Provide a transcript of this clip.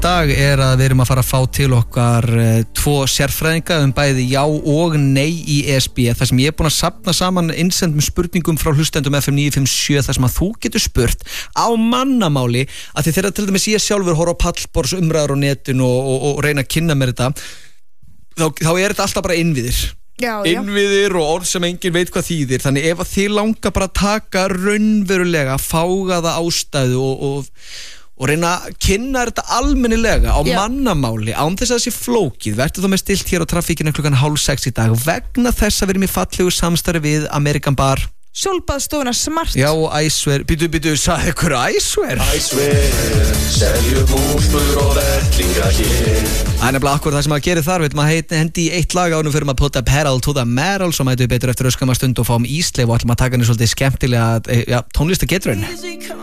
dag að við erum að fara að fá til okkar 2 sérfræðinga bæði já og nei í ESB. Það sem ég búin að safna saman innsendum spurningum frá hlustendum FM 957 þar sem að þú getur spurt á mannamáli að þið þeirra til dæmis ég sjálfur horfa á pallborðs umræður á netinu og reyna að kynna mér þetta. Þá þetta alltaf bara innviðir. Innviðir og orð sem enginn veit hvað þýðir. Þannig ef að þið langar bara að taka raunverulega fágaða ástæðu og reyna að kynna þetta almennilega á mannamáli án þess að það sé flókið, verður þá með stilt hér á traffíkinu 5:30 í dag vegna þess að við erum í fallegu samstarfi við American Bar, Sólbaðstofuna Smart og Æsver. Býtu, sagði ykkur Æsver? Æsver, seljum úlpur og vettlinga hér. Það nefnilega akkur það sem að gera þar, við maður hendi í 1 lag ánum fyrir maður að putta pedal to the metal, svo mætum við betur eftir öskamma stund og fáum ísleif og ætlum að taka henni svolítið skemmtilega tónlistageturinn.